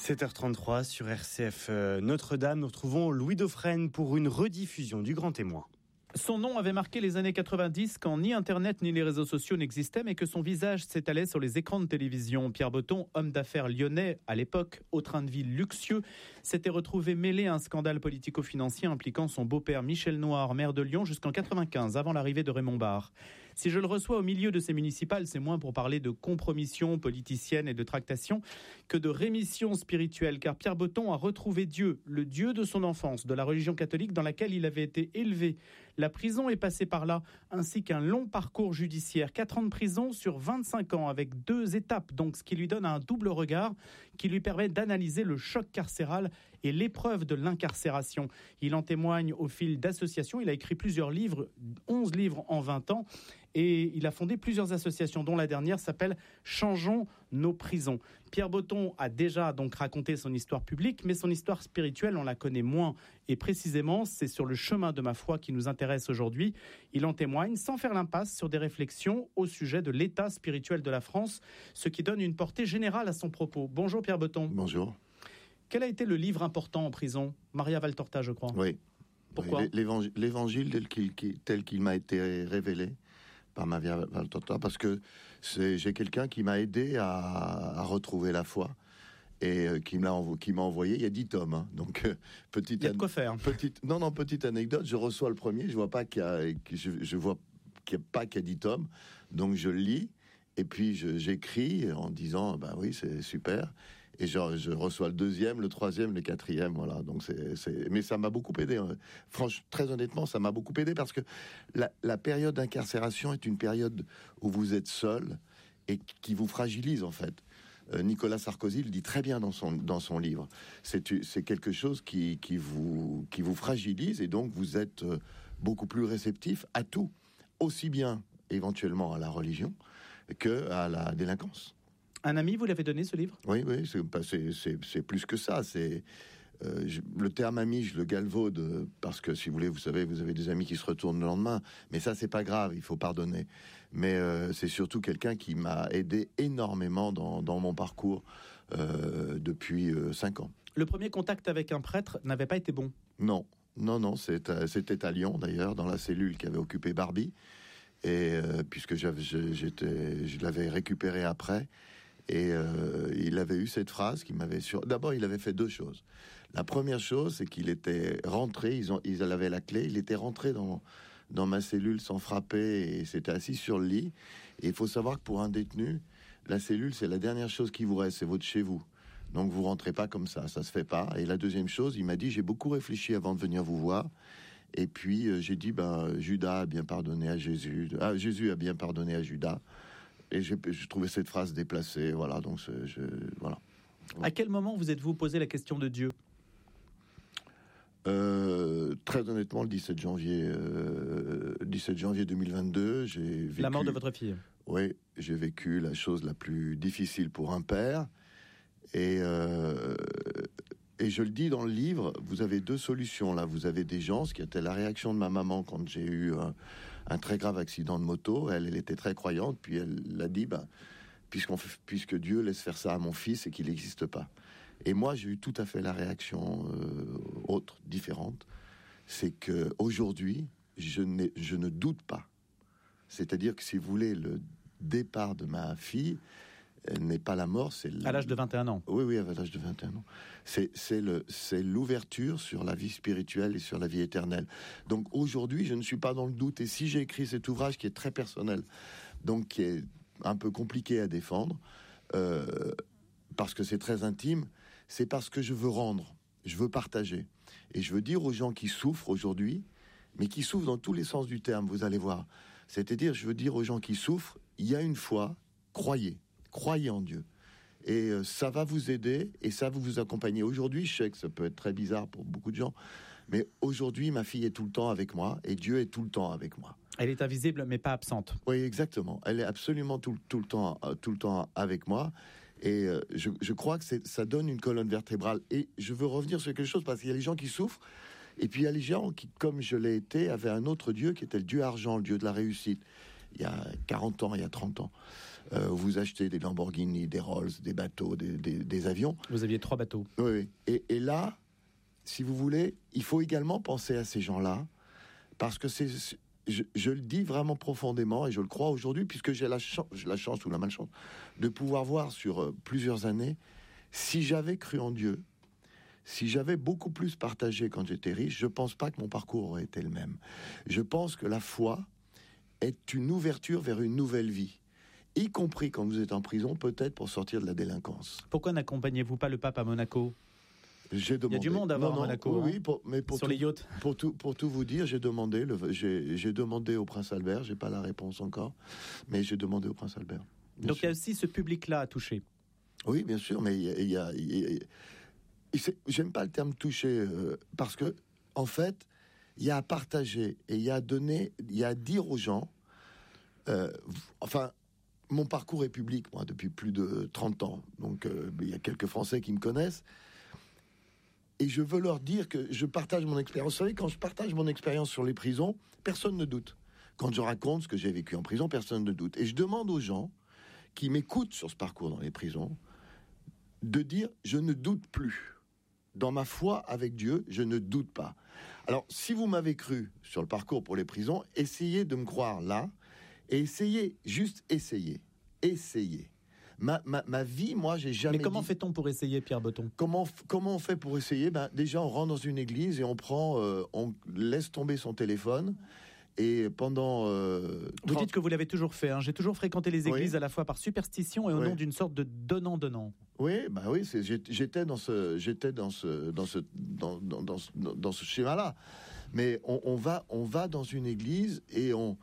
7h33 sur RCF Notre-Dame. Nous retrouvons Louis Dauphren pour une rediffusion du Grand Témoin. Son nom avait marqué les années 90 quand ni Internet ni les réseaux sociaux n'existaient, mais que son visage s'étalait sur les écrans de télévision. Pierre Botton, homme d'affaires lyonnais, à l'époque, au train de vie luxueux, s'était retrouvé mêlé à un scandale politico-financier impliquant son beau-père Michel Noir, maire de Lyon, jusqu'en 95, avant l'arrivée de Raymond Barre. Si je le reçois au milieu de ces municipales, c'est moins pour parler de compromission politicienne et de tractation que de rémission spirituelle, car Pierre Botton a retrouvé Dieu, le Dieu de son enfance, de la religion catholique dans laquelle il avait été élevé. La prison est passée par là, ainsi qu'un long parcours judiciaire. 4 ans de prison sur 25 ans, avec 2 étapes, donc ce qui lui donne un double regard qui lui permet d'analyser le choc carcéral et l'épreuve de l'incarcération. Il en témoigne au fil d'associations. Il a écrit plusieurs livres, 11 livres en 20 ans, et il a fondé plusieurs associations, dont la dernière s'appelle « Changeons nos prisons ». Pierre Botton a déjà donc raconté son histoire publique, mais son histoire spirituelle, on la connaît moins. Et précisément, c'est sur le chemin de ma foi qui nous intéresse aujourd'hui. Il en témoigne sans faire l'impasse sur des réflexions au sujet de l'état spirituel de la France, ce qui donne une portée générale à son propos. Bonjour Pierre Botton. Bonjour. Quel a été le livre important en prison ? Maria Valtorta, je crois. Oui. Pourquoi ? L'évangile tel qu'il m'a été révélé par Maria Valtorta, parce que j'ai quelqu'un qui m'a aidé à retrouver la foi et qui m'a envoyé. Il y a 10 tomes, hein, donc petite. Il y a de quoi faire. Petite anecdote. Je reçois le premier, je vois pas qu'il y a 10 tomes, donc je le lis. Et puis j'écris en disant bah oui, c'est super, et je reçois le deuxième, le troisième, le quatrième, voilà. Donc mais ça m'a beaucoup aidé, hein. Franchement, très honnêtement, ça m'a beaucoup aidé, parce que la période d'incarcération est une période où vous êtes seul et qui vous fragilise en fait. Nicolas Sarkozy le dit très bien dans son livre. C'est quelque chose qui vous fragilise, et donc vous êtes beaucoup plus réceptif à tout, aussi bien éventuellement à la religion que à la délinquance. Un ami vous l'avez donné, ce livre ? Oui, c'est plus que ça. Le terme ami, je le galvaude, parce que si vous savez, vous avez des amis qui se retournent le lendemain, mais ça c'est pas grave, il faut pardonner. Mais c'est surtout quelqu'un qui m'a aidé énormément dans mon parcours depuis 5 ans. Le premier contact avec un prêtre n'avait pas été bon ? Non, c'était à Lyon d'ailleurs, dans la cellule qu'avait occupée Barbie. Et puisque je l'avais récupéré après, et il avait eu cette phrase qui m'avait D'abord, il avait fait 2 choses. La première chose, c'est qu'il était rentré, ils avaient la clé, il était rentré dans ma cellule sans frapper, et s'était assis sur le lit. Et il faut savoir que pour un détenu, la cellule, c'est la dernière chose qui vous reste, c'est votre chez vous. Donc vous rentrez pas comme ça se fait pas. Et la deuxième chose, il m'a dit, j'ai beaucoup réfléchi avant de venir vous voir. Et puis j'ai dit, Judas a bien pardonné à Jésus. Jésus a bien pardonné à Judas. Et j'ai trouvé cette phrase déplacée. Voilà, donc voilà. À quel moment vous êtes-vous posé la question de Dieu ? Très honnêtement, le 17 janvier 2022, j'ai vécu... La mort de votre fille. Oui, j'ai vécu la chose la plus difficile pour un père. Et je le dis dans le livre, vous avez 2 solutions là. Vous avez des gens, ce qui était la réaction de ma maman quand j'ai eu un très grave accident de moto. Elle était très croyante, puis elle l'a dit, puisque Dieu laisse faire ça à mon fils, et qu'il n'existe pas. Et moi, j'ai eu tout à fait la réaction autre, différente. C'est que aujourd'hui, je ne doute pas. C'est-à-dire que si vous voulez, le départ de ma fille n'est pas la mort, c'est... À l'âge de 21 ans. Oui, à l'âge de 21 ans. C'est l'ouverture sur la vie spirituelle et sur la vie éternelle. Donc aujourd'hui, je ne suis pas dans le doute. Et si j'ai écrit cet ouvrage qui est très personnel, donc qui est un peu compliqué à défendre, parce que c'est très intime, c'est parce que je veux rendre, je veux partager. Et je veux dire aux gens qui souffrent aujourd'hui, mais qui souffrent dans tous les sens du terme, vous allez voir. C'est-à-dire, je veux dire aux gens qui souffrent, il y a une foi, croyez en Dieu. Et ça va vous aider, et ça va vous accompagner. Aujourd'hui, je sais que ça peut être très bizarre pour beaucoup de gens, mais aujourd'hui, ma fille est tout le temps avec moi, et Dieu est tout le temps avec moi. Elle est invisible, mais pas absente. Oui, exactement. Elle est absolument tout le temps avec moi. Et je crois que ça donne une colonne vertébrale. Et je veux revenir sur quelque chose, parce qu'il y a les gens qui souffrent, et puis il y a les gens qui, comme je l'ai été, avaient un autre Dieu qui était le Dieu argent, le Dieu de la réussite. il y a 40 ans, il y a 30 ans. Vous achetez des Lamborghini, des Rolls, des bateaux, des avions. Vous aviez 3 bateaux. Oui. Et là, si vous voulez, il faut également penser à ces gens-là, parce que je le dis vraiment profondément, et je le crois aujourd'hui, puisque j'ai la chance ou la malchance de pouvoir voir sur plusieurs années, si j'avais cru en Dieu, si j'avais beaucoup plus partagé quand j'étais riche, je ne pense pas que mon parcours aurait été le même. Je pense que la foi est une ouverture vers une nouvelle vie, y compris quand vous êtes en prison, peut-être pour sortir de la délinquance. Pourquoi n'accompagnez-vous pas le pape à Monaco ? J'ai demandé. Il y a du monde à voir à Monaco. Oui, sur les yachts. Pour tout vous dire, j'ai demandé au Prince Albert. J'ai pas la réponse encore, mais j'ai demandé au Prince Albert. Donc il y a aussi ce public-là à toucher. Oui, bien sûr, mais j'aime pas le terme toucher parce que en fait, il y a à partager et il y a à donner, il y a à dire aux gens. Mon parcours est public, moi, depuis plus de 30 ans. Donc, il y a quelques Français qui me connaissent. Et je veux leur dire que je partage mon expérience. Vous savez, quand je partage mon expérience sur les prisons, personne ne doute. Quand je raconte ce que j'ai vécu en prison, personne ne doute. Et je demande aux gens qui m'écoutent sur ce parcours dans les prisons de dire « je ne doute plus ». Dans ma foi avec Dieu, je ne doute pas. Alors, si vous m'avez cru sur le parcours pour les prisons, essayez de me croire là. Et essayez, juste essayez. Ma vie, moi, j'ai jamais. Mais comment fait-on pour essayer, Pierre Botton ? Comment on fait pour essayer ? Déjà, on rentre dans une église et on laisse tomber son téléphone. Et pendant. Vous dites que vous l'avez toujours fait. Hein. J'ai toujours fréquenté les églises à la fois par superstition et au nom d'une sorte de donnant-donnant. Oui, j'étais dans ce schéma-là. Mais on va dans une église et on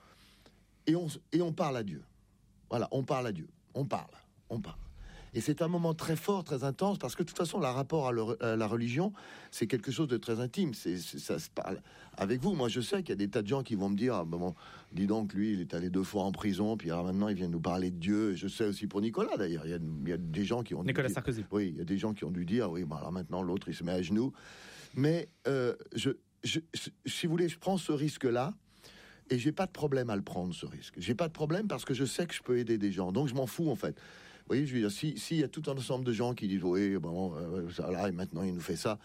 parle à Dieu. Voilà, on parle à Dieu. On parle. Et c'est un moment très fort, très intense, parce que de toute façon, le rapport à la religion, c'est quelque chose de très intime. Ça se parle avec vous. Moi, je sais qu'il y a des tas de gens qui vont me dire, dis donc, lui, il est allé 2 fois en prison, puis alors maintenant, il vient nous parler de Dieu. Et je sais aussi pour Nicolas, d'ailleurs. Il y a des gens qui ont Nicolas Sarkozy. Oui, il y a des gens qui ont dû dire, oui, alors maintenant, l'autre, il se met à genoux. Mais, si vous voulez, je prends ce risque-là. Et j'ai pas de problème à le prendre, ce risque. J'ai pas de problème parce que je sais que je peux aider des gens. Donc je m'en fous, en fait. Vous voyez, je veux dire, s'il y a tout un ensemble de gens qui disent oui, ça là, et maintenant il nous fait ça,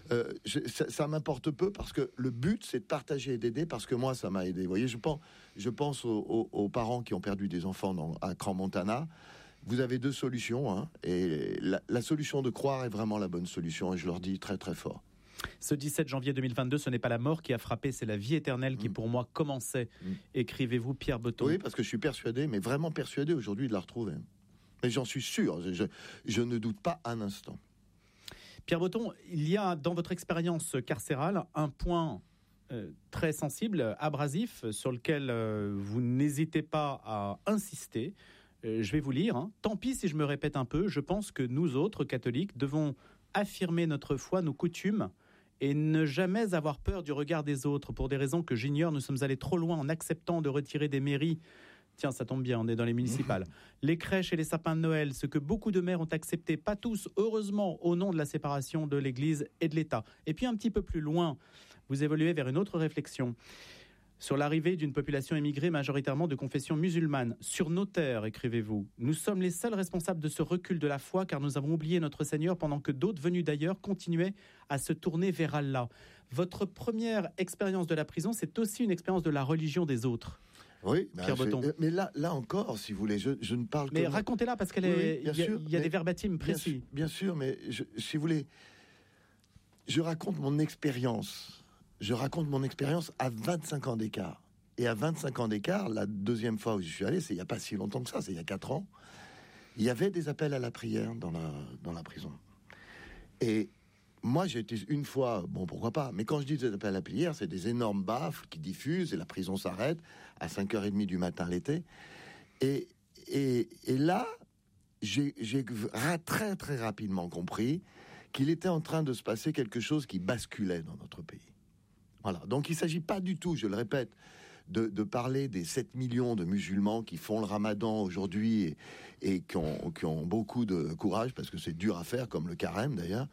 ça m'importe peu parce que le but c'est de partager et d'aider parce que moi ça m'a aidé. Vous voyez, je pense aux parents qui ont perdu des enfants à Crans-Montana. Vous avez 2 solutions, hein, et la solution de croire est vraiment la bonne solution et je leur dis très très fort. Ce 17 janvier 2022, ce n'est pas la mort qui a frappé, c'est la vie éternelle qui, pour moi, commençait. Écrivez-vous, Pierre Botton. Oui, parce que je suis persuadé, mais vraiment persuadé aujourd'hui de la retrouver. Mais j'en suis sûr, je ne doute pas un instant. Pierre Botton, il y a dans votre expérience carcérale un point très sensible, abrasif, sur lequel vous n'hésitez pas à insister. Je vais vous lire. Hein. Tant pis si je me répète un peu, je pense que nous autres, catholiques, devons affirmer notre foi, nos coutumes, et ne jamais avoir peur du regard des autres. Pour des raisons que j'ignore, nous sommes allés trop loin en acceptant de retirer des mairies. Tiens, ça tombe bien, on est dans les municipales. Les crèches et les sapins de Noël, ce que beaucoup de maires ont accepté, pas tous, heureusement, au nom de la séparation de l'Église et de l'État. Et puis un petit peu plus loin, vous évoluez vers une autre réflexion. Sur l'arrivée d'une population émigrée majoritairement de confession musulmane. Sur nos terres, écrivez-vous, nous sommes les seuls responsables de ce recul de la foi car nous avons oublié notre Seigneur pendant que d'autres venus d'ailleurs continuaient à se tourner vers Allah. Votre première expérience de la prison, c'est aussi une expérience de la religion des autres. Oui, Pierre Botton. Mais là encore, si vous voulez, je ne parle que... Mais racontez-la parce qu'il y a des verbatims précis. Bien sûr, mais si vous voulez, je raconte mon expérience. Je raconte mon expérience à 25 ans d'écart. Et à 25 ans d'écart, la deuxième fois où je suis allé, c'est il n'y a pas si longtemps que ça, c'est il y a 4 ans, il y avait des appels à la prière dans la prison. Et moi, j'ai été une fois, pourquoi pas, mais quand je dis des appels à la prière, c'est des énormes baffles qui diffusent et la prison s'arrête à 5h30 du matin l'été. Et là, j'ai très très rapidement compris qu'il était en train de se passer quelque chose qui basculait dans notre pays. Voilà. Donc il ne s'agit pas du tout, je le répète, de parler des 7 millions de musulmans qui font le ramadan aujourd'hui et qui ont beaucoup de courage, parce que c'est dur à faire, comme le carême d'ailleurs.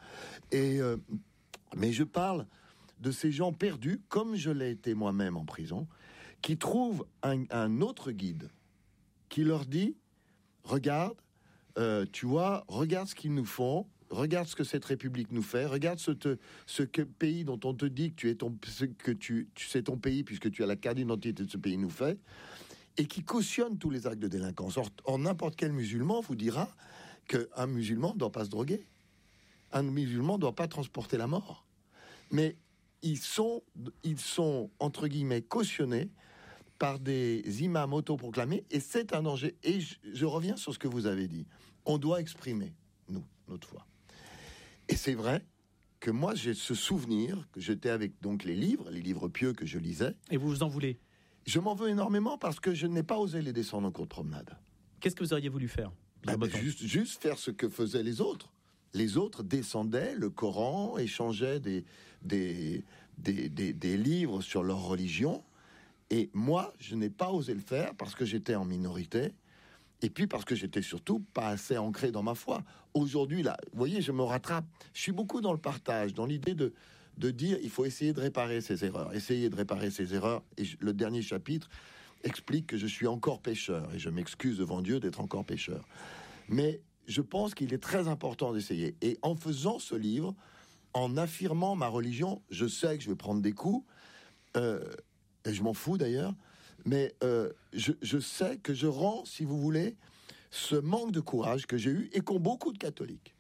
Mais je parle de ces gens perdus, comme je l'ai été moi-même en prison, qui trouvent un autre guide qui leur dit, regarde, tu vois, regarde ce qu'ils nous font, regarde ce que cette République nous fait, regarde ce pays dont on te dit que c'est ton pays puisque tu as la carte d'identité de ce pays nous fait, et qui cautionne tous les actes de délinquance. Or, n'importe quel musulman vous dira qu'un musulman ne doit pas se droguer. Un musulman ne doit pas transporter la mort. Mais ils sont entre guillemets cautionnés par des imams autoproclamés, et c'est un danger. Et je reviens sur ce que vous avez dit. On doit exprimer, nous, notre foi. Et c'est vrai que moi, j'ai ce souvenir que j'étais avec donc les livres pieux que je lisais. Et vous vous en voulez? Je m'en veux énormément parce que je n'ai pas osé les descendre en cours de promenade. Qu'est-ce que vous auriez voulu faire? Juste faire ce que faisaient les autres. Les autres descendaient le Coran, échangeaient des livres sur leur religion. Et moi, je n'ai pas osé le faire parce que j'étais en minorité. Et puis parce que j'étais surtout pas assez ancré dans ma foi. Aujourd'hui, là, vous voyez, je me rattrape. Je suis beaucoup dans le partage, dans l'idée de dire il faut essayer de réparer ses erreurs. Essayer de réparer ses erreurs. Et le dernier chapitre explique que je suis encore pécheur. Et je m'excuse devant Dieu d'être encore pécheur. Mais je pense qu'il est très important d'essayer. Et en faisant ce livre, en affirmant ma religion, je sais que je vais prendre des coups. Et je m'en fous d'ailleurs. Mais je sais que je rends, si vous voulez, ce manque de courage que j'ai eu et qu'ont beaucoup de catholiques,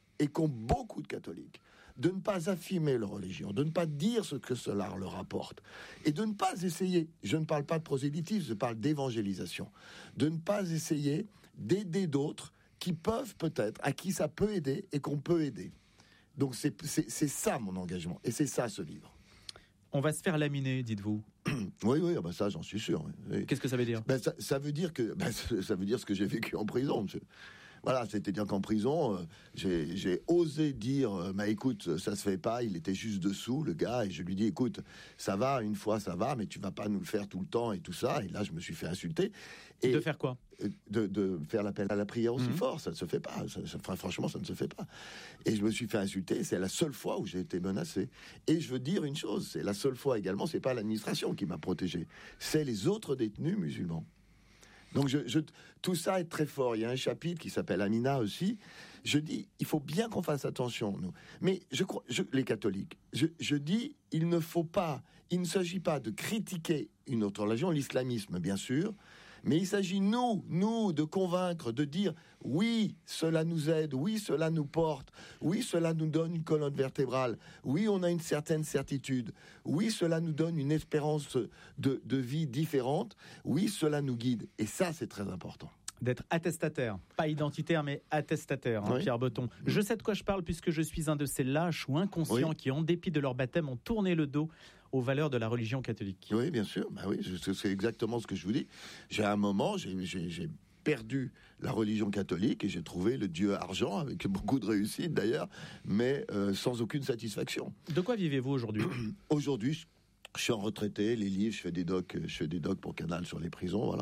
de ne pas affirmer leur religion, de ne pas dire ce que cela leur apporte, et de ne pas essayer, je ne parle pas de prosélytisme, je parle d'évangélisation, de ne pas essayer d'aider d'autres qui peuvent peut-être, à qui ça peut aider et qu'on peut aider. Donc c'est ça mon engagement, et c'est ça ce livre. On va se faire laminer, dites-vous. Oui, ça j'en suis sûr. Oui. Qu'est-ce que ça veut dire? Ça veut dire que ça veut dire ce que j'ai vécu en prison. Voilà, c'est-à-dire qu'en prison, j'ai osé dire, écoute, ça se fait pas. Il était juste dessous, le gars, et je lui dis, écoute, ça va, une fois ça va, mais tu vas pas nous le faire tout le temps et tout ça. Et là, je me suis fait insulter. Et de faire quoi? De faire l'appel à la prière aussi fort, ça ne se fait pas. Franchement, ça ne se fait pas. Et je me suis fait insulter. C'est la seule fois où j'ai été menacé. Et je veux dire une chose, c'est la seule fois également. C'est pas l'administration qui m'a protégé, c'est les autres détenus musulmans. Donc tout ça est très fort. Il y a un chapitre qui s'appelle Amina aussi. Je dis, il faut bien qu'on fasse attention, nous. Mais je crois, les catholiques, je dis, il ne s'agit pas de critiquer une autre religion, l'islamisme, bien sûr, mais il s'agit, nous, de convaincre, de dire, oui, cela nous aide, oui, cela nous porte, oui, cela nous donne une colonne vertébrale, oui, on a une certaine certitude, oui, cela nous donne une espérance de vie différente, oui, cela nous guide. Et ça, c'est très important. D'être attestataire, pas identitaire, mais attestataire, oui. Pierre Botton. Je sais de quoi je parle puisque je suis un de ces lâches ou inconscients qui, en dépit de leur baptême, ont tourné le dos aux valeurs de la religion catholique. Oui, bien sûr. C'est exactement ce que je vous dis. J'ai un moment, j'ai perdu la religion catholique et j'ai trouvé le Dieu argent, avec beaucoup de réussite d'ailleurs, mais sans aucune satisfaction. De quoi vivez-vous aujourd'hui? Aujourd'hui, je suis en retraité, les livres, je fais des docs pour Canal sur les prisons, voilà.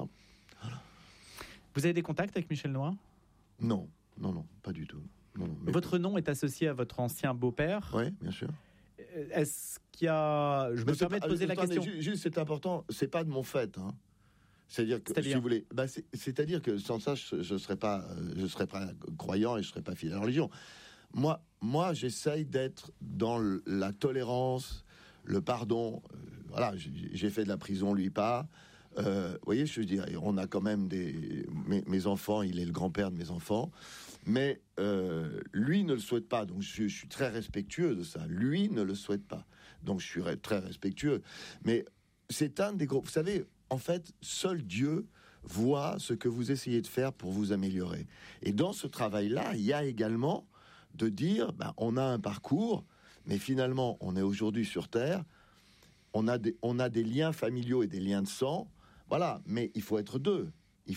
Vous avez des contacts avec Michel Noir? Non, pas du tout. Votre nom est associé à votre ancien beau-père? Oui, bien sûr. Est-ce qu'il y a... Je me permets de poser la question. Juste, c'est important, c'est pas de mon fait. Hein. C'est-à-dire que, si vous voulez, c'est-à-dire que sans ça, je serais pas croyant et je serais pas fidèle à la religion. Moi, j'essaye d'être dans la tolérance, le pardon. Voilà, j'ai fait de la prison, lui pas. Vous voyez, je veux dire, on a quand même mes enfants, il est le grand-père de mes enfants, mais lui ne le souhaite pas, donc je suis très respectueux de ça. Lui ne le souhaite pas, donc je suis très respectueux. Mais c'est un des gros... Vous savez, en fait, seul Dieu voit ce que vous essayez de faire pour vous améliorer. Et dans ce travail-là, il y a également de dire, on a un parcours, mais finalement, on est aujourd'hui sur Terre, on a des liens familiaux et des liens de sang. Voilà, mais il faut être deux.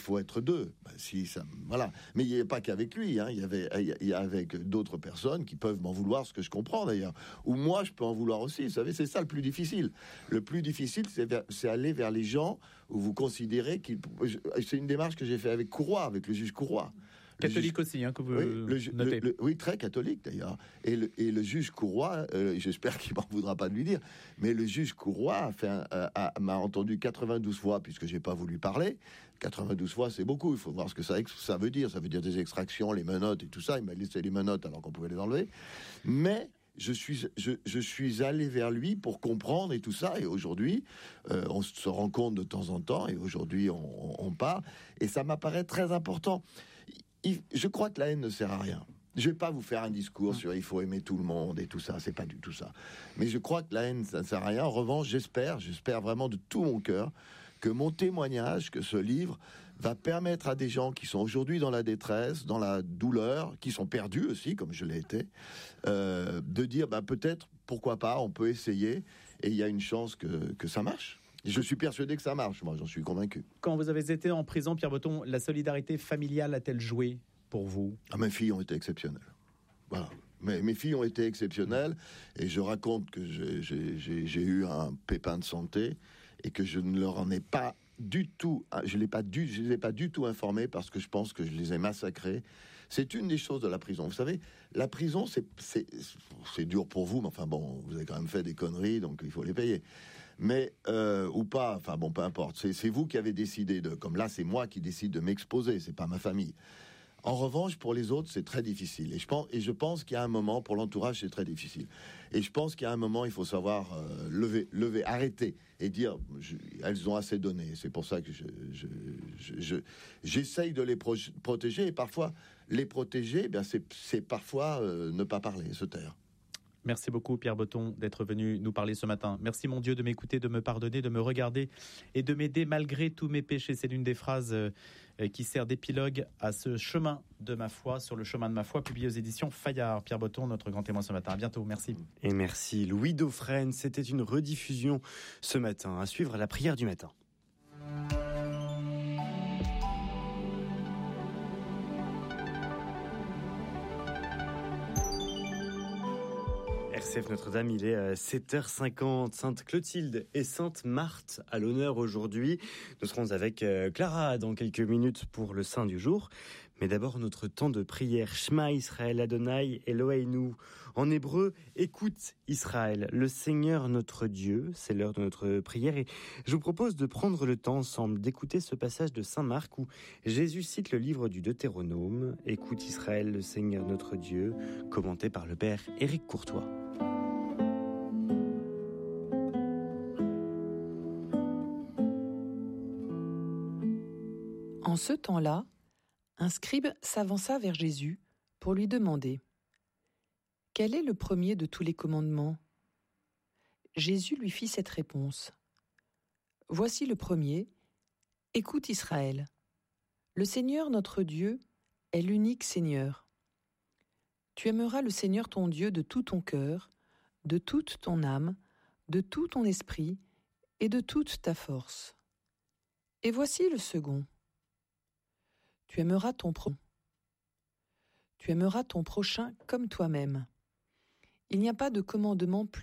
Voilà. Mais il n'y avait pas qu'avec lui. Hein. Il y a avec d'autres personnes qui peuvent m'en vouloir, ce que je comprends d'ailleurs. Ou moi, je peux en vouloir aussi. Vous savez, c'est ça le plus difficile. Le plus difficile, c'est aller vers les gens où vous considérez qu'ils... C'est une démarche que j'ai fait avec Courroy, avec le juge Courroy. Catholique aussi, que vous notez. Oui, très catholique d'ailleurs. Et le juge Courroy, j'espère qu'il ne m'en voudra pas de lui dire, mais le juge Courroy m'a entendu 92 fois, puisque je n'ai pas voulu parler. 92 fois, c'est beaucoup. Il faut voir ce que ça veut dire. Ça veut dire des extractions, les menottes et tout ça. Il m'a laissé les menottes alors qu'on pouvait les enlever. Mais je suis allé vers lui pour comprendre et tout ça. Et aujourd'hui, on se rend compte de temps en temps. Et aujourd'hui, on parle. Et ça m'apparaît très important. Je crois que la haine ne sert à rien. Je ne vais pas vous faire un discours sur il faut aimer tout le monde et tout ça. C'est pas du tout ça. Mais je crois que la haine, ça ne sert à rien. En revanche, j'espère vraiment de tout mon cœur que mon témoignage, que ce livre va permettre à des gens qui sont aujourd'hui dans la détresse, dans la douleur, qui sont perdus aussi, comme je l'ai été, de dire peut-être, pourquoi pas, on peut essayer, et il y a une chance que ça marche. Je suis persuadé que ça marche, moi j'en suis convaincu. Quand vous avez été en prison, Pierre Botton, la solidarité familiale a-t-elle joué pour vous ? Mes filles ont été exceptionnelles. Voilà. Mes filles ont été exceptionnelles, et je raconte que j'ai eu un pépin de santé, et que je ne leur en ai pas du tout, je les ai pas du tout informés, parce que je pense que je les ai massacrés. C'est une des choses de la prison. Vous savez, la prison, c'est dur pour vous, mais enfin bon, vous avez quand même fait des conneries, donc il faut les payer. Mais, ou pas, enfin bon, peu importe. C'est vous qui avez décidé comme là, c'est moi qui décide de m'exposer, c'est pas ma famille. En revanche, pour les autres, c'est très difficile. Et je pense qu'il y a un moment, pour l'entourage, c'est très difficile. Et je pense qu'il y a un moment, il faut savoir lever, arrêter et dire, elles ont assez donné. C'est pour ça que j'essaye de les protéger. Et parfois, les protéger, c'est parfois ne pas parler, se taire. Merci beaucoup Pierre Botton d'être venu nous parler ce matin. Merci mon Dieu de m'écouter, de me pardonner, de me regarder et de m'aider malgré tous mes péchés. C'est l'une des phrases qui sert d'épilogue à ce chemin de ma foi, sur le chemin de ma foi, publié aux éditions Fayard. Pierre Botton, notre grand témoin ce matin. À bientôt, merci. Et merci Louis Dauphren. C'était une rediffusion ce matin. À suivre la prière du matin. RCF Notre-Dame, il est 7h50. Sainte Clotilde et Sainte Marthe à l'honneur aujourd'hui. Nous serons avec Clara dans quelques minutes pour le Saint du jour. Mais d'abord, notre temps de prière. Shema Israël Adonai Eloheinu. En hébreu, écoute Israël, le Seigneur notre Dieu. C'est l'heure de notre prière et je vous propose de prendre le temps ensemble d'écouter ce passage de Saint Marc où Jésus cite le livre du Deutéronome. Écoute Israël, le Seigneur notre Dieu, commenté par le père Éric Courtois. En ce temps-là, un scribe s'avança vers Jésus pour lui demander « Quel est le premier de tous les commandements ?» Jésus lui fit cette réponse « Voici le premier, écoute Israël. Le Seigneur notre Dieu est l'unique Seigneur. Tu aimeras le Seigneur ton Dieu de tout ton cœur, de toute ton âme, de tout ton esprit et de toute ta force. Et voici le second. Tu aimeras ton prochain comme toi-même. Il n'y a pas de commandement plus